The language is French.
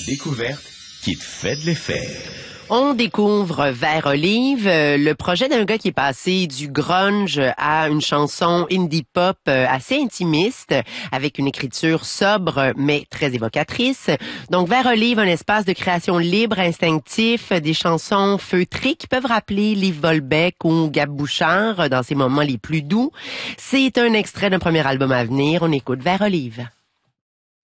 découverte qui te fait de l'effet. On découvre Vert Olive, le projet d'un gars qui est passé du grunge à une chanson indie pop assez intimiste, avec une écriture sobre mais très évocatrice. Donc Vert Olive, un espace de création libre, instinctif, des chansons feutrées qui peuvent rappeler Liv Volbeck ou Gab Bouchard dans ses moments les plus doux. C'est un extrait d'un premier album à venir. On écoute Vert Olive.